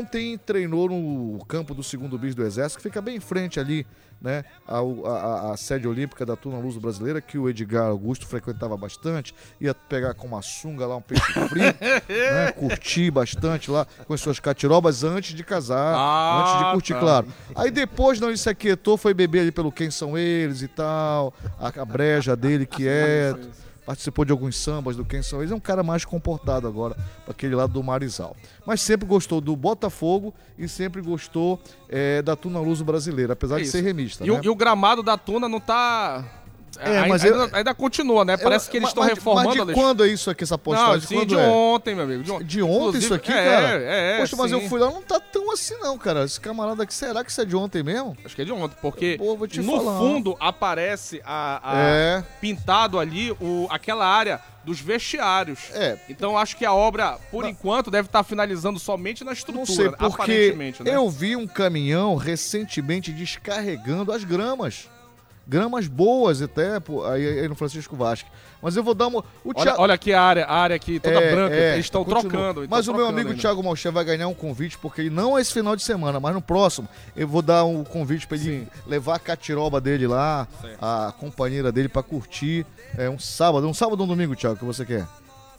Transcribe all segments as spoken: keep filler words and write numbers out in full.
ontem treinou no campo do segundo bis do Exército, que fica bem em frente ali, né, a, a, a sede olímpica da Tuna Luso Brasileira, que o Edgar Augusto frequentava bastante, ia pegar com uma sunga lá um peixe frito, né, curtir bastante lá com as suas catirobas antes de casar, ah, antes de curtir, tá. claro. Aí depois, não, ele se aquietou, foi beber ali pelo Quem São Eles e tal, a, a breja dele que é... Participou de alguns sambas do Quem São Eles. É um cara mais comportado agora, para aquele lado do Marizal. Mas sempre gostou do Botafogo e sempre gostou é, da Tuna Luso Brasileira, apesar é de ser remista. E, né? o, e o gramado da Tuna não tá... É, ainda, mas ainda, eu, ainda continua, né? Parece eu, que eles estão mas, reformando. Mas de Alexandre. quando é isso aqui, essa postagem? Não, de sim, quando de é? ontem, meu amigo. De, de ontem Inclusive, isso aqui, é, cara? É, é. Poxa, mas sim. eu fui lá, não tá tão assim não, cara. Esse camarada aqui, será que isso é de ontem mesmo? Acho que é de ontem, porque Pô, vou te no falar. fundo aparece a, a É. pintado ali o, aquela área dos vestiários. É. Então acho que a obra, por Não. enquanto, deve estar finalizando somente na estrutura, Não sei, porque aparentemente, né? eu vi um caminhão recentemente descarregando as gramas. Gramas boas até, pô, aí, aí no Francisco Vasque. Mas eu vou dar uma... O Olha, Thiago... olha aqui a área, a área aqui toda É, branca, é, eles estão continua. trocando. Mas o meu trocando amigo ainda. Thiago Malcher vai ganhar um convite, porque ele não é esse final de semana, mas no próximo eu vou dar um convite para ele Sim. levar a catiroba dele lá, Certo. a companheira dele para curtir. É um sábado, um sábado ou um domingo, Thiago, que você quer?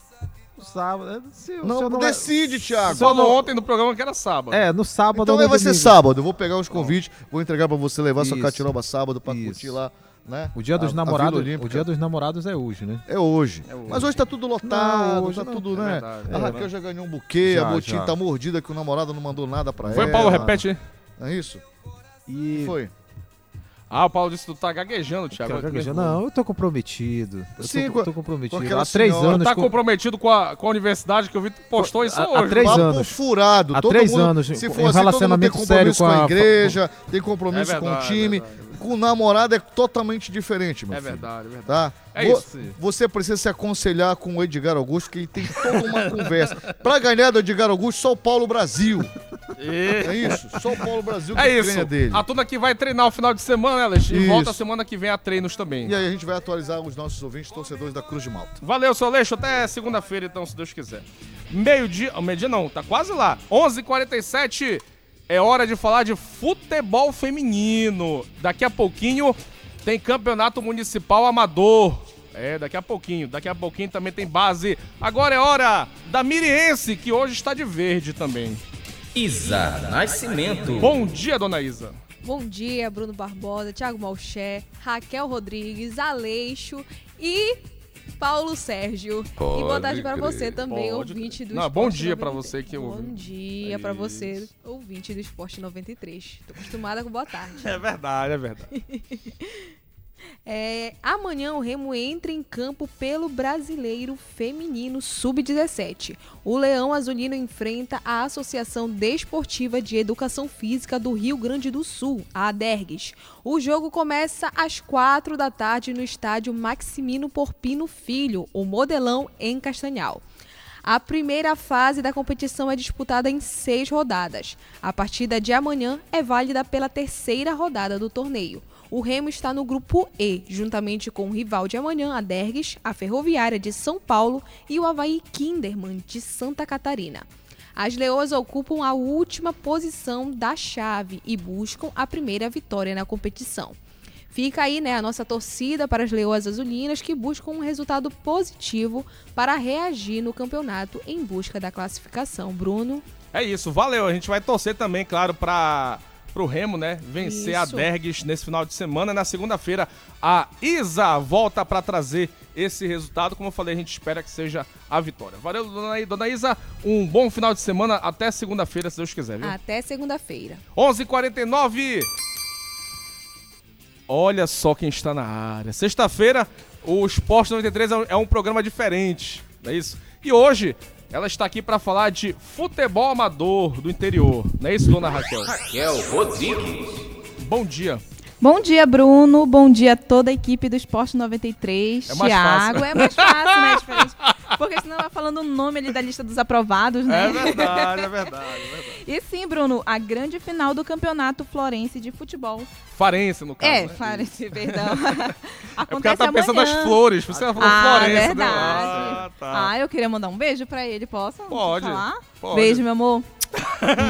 Sábado. Se, o Não, senhor não vai- decide, Thiago. Se eu Falou não- ontem no programa que era sábado. É, no sábado Então ou no vai ser domingo. sábado. Eu vou pegar os convites, vou entregar para você levar sua Isso. catiroba sábado para Isso. curtir lá, né? O dia dos A- a Vila namorados, Olímpica. o dia dos namorados é hoje, né? É hoje. É hoje. Mas hoje tá tudo lotado, Não, hoje tá não. tudo, É né? verdade, a é Raquel verdade. já ganhou um buquê, Já, a Botinha já. tá mordida que o namorado não mandou nada pra Foi, ela. Paulo, repete. Não é isso? E que foi? Ah, o Paulo disse que tu tá gaguejando, Thiago. Quero gaguejar. Não, eu tô comprometido. Eu Sim, tô, com- tô comprometido. com aquela Há três senhora. anos. Tá com- comprometido com a, com a universidade que eu vi que tu postou isso Há- há hoje. três né? Papo anos. furado. Há todo três mundo, anos, Se um for assim, todo mundo tem relacionamento sério compromisso com com a a- igreja, tem compromisso É com o verdade, time. é verdade. Com o namorado é totalmente diferente, meu É filho. verdade, é verdade. Tá? É Vo- isso. Você precisa se aconselhar com o Edgar Augusto, que ele tem toda uma conversa. Pra ganhar do Edgar Augusto, só o Paulo Brasil. E- É isso? Só o Paulo Brasil que É isso. ganha dele. A Tuna aqui vai treinar o final de semana, né, Alex? E Isso. volta semana que vem a treinos também. E aí a gente vai atualizar os nossos ouvintes torcedores da Cruz de Malta. Valeu, seu Aleixo. Até segunda-feira, então, se Deus quiser. Meio-dia... oh, meio-dia não, tá quase lá. onze e quarenta e sete, é hora de falar de futebol feminino. Daqui a pouquinho tem campeonato municipal amador. É, daqui a pouquinho. Daqui a pouquinho também tem base. Agora é hora da Miriense, que hoje está de verde também. Isa Nascimento. Bom dia, dona Isa. Bom dia, Bruno Barbosa, Thiago Malcher, Raquel Rodrigues, Aleixo e Paulo Sérgio. e boa tarde para você também, Pode ouvinte do Não, Esporte bom dia pra noventa e três. você que ouve. Bom dia É para você, isso. ouvinte do Esporte noventa e três. Tô acostumada com boa tarde. É verdade, é verdade. É, amanhã o Remo entra em campo pelo Brasileiro Feminino sub dezessete. O Leão Azulino enfrenta a Associação Desportiva de Educação Física do Rio Grande do Sul, a ADERGS. O jogo começa às quatro da tarde no estádio Maximino Porpino Filho, o Modelão, em Castanhal. A primeira fase da competição é disputada em seis rodadas. A partida de amanhã é válida pela terceira rodada do torneio. O Remo está no grupo E, juntamente com o rival de amanhã, a Dergues, a Ferroviária de São Paulo e o Avaí Kinderman de Santa Catarina. As Leoas ocupam a última posição da chave e buscam a primeira vitória na competição. Fica aí, né, a nossa torcida para as Leoas Azulinas, que buscam um resultado positivo para reagir no campeonato em busca da classificação. Bruno? É isso, valeu. A gente vai torcer também, claro, para pro Remo, né, vencer Isso. a Dergues nesse final de semana. Na segunda-feira, a Isa volta para trazer esse resultado. Como eu falei, a gente espera que seja a vitória. Valeu, dona, dona Isa. Um bom final de semana. Até segunda-feira, se Deus quiser, viu? Até segunda-feira. onze e quarenta e nove. Olha só quem está na área. Sexta-feira, o Esporte noventa e três é um, é um programa diferente, não é isso? E hoje, ela está aqui para falar de futebol amador do interior. Não é isso, dona Raquel? Raquel Rodrigues. Bom dia. Bom dia, Bruno. Bom dia a toda a equipe do Esporte noventa e três. É mais Thiago. fácil. É mais fácil, né? Diferente. Porque senão vai falando o nome ali da lista dos aprovados, né? É verdade, é verdade, é verdade. E sim, Bruno, a grande final do Campeonato Florense de Futebol. Farense, no caso, é, né? Florense, perdão. É porque ela Acontece tá pensando amanhã. nas flores. Você falou Ah, Florense, né? verdade. Ah, tá. Ah, eu queria mandar um beijo pra ele, posso? Pode, Falar? pode. Beijo, meu amor.